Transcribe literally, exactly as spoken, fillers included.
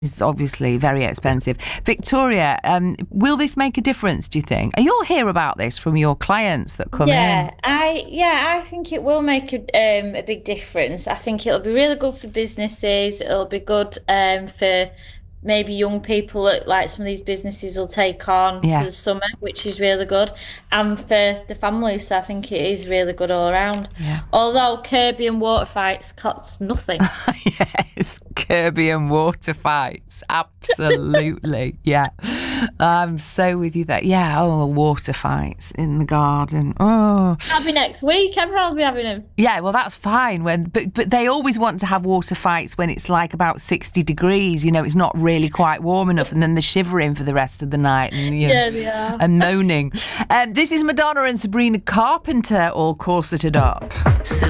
It's obviously very expensive. Victoria, um, will this make a difference, do you think? You'll hear about this from your clients that come Yeah, in. I yeah, I think it will make a um a big difference. I think it'll be really good for businesses. It'll be good um for maybe young people that like some of these businesses will take on for Yeah. the summer, which is really good. And for the families, so I think it is really good all around. Yeah. Although Kirby and water fights cost nothing. Yes, Kirby and water fights. Absolutely. Yeah. I'm so with you there. Yeah. Oh, water fights in the garden. Oh. That'll be next week. Everyone will be having them. Yeah, well, that's fine. When, but but they always want to have water fights when it's like about sixty degrees. You know, it's not really quite warm enough, and then they're shivering for the rest of the night, and you know, Yeah, they are. and moaning. Um, this is Madonna and Sabrina Carpenter all corseted up.